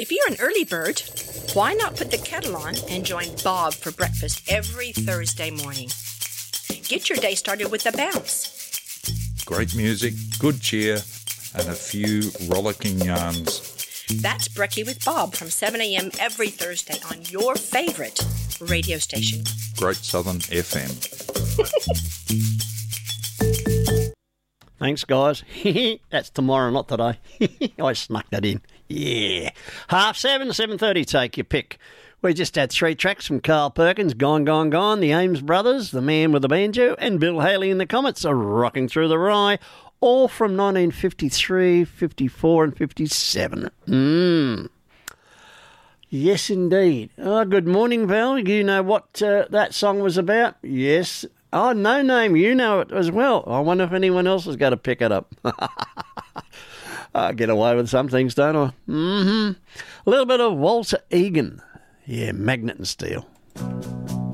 If you're an early bird, why not put the kettle on and join Bob for breakfast every Thursday morning? Get your day started with a bounce. Great music, good cheer, and a few rollicking yarns. That's Brekkie with Bob from 7 a.m. every Thursday on your favourite radio station. Great Southern FM. Thanks, guys. That's tomorrow, not today. I snuck that in. Yeah. 7:30, 7:30, take your pick. We just had 3 tracks from Carl Perkins, Gone, Gone, Gone, the Ames Brothers, The Man with the Banjo, and Bill Haley and the Comets are rocking through the rye, all from 1953, 54 and 57. Yes, indeed. Oh, good morning, Val. You know what that song was about? Yes. Oh, No Name, you know it as well. I wonder if anyone else is going to pick it up. I get away with some things, don't I? A little bit of Walter Egan. Yeah, Magnet and Steel.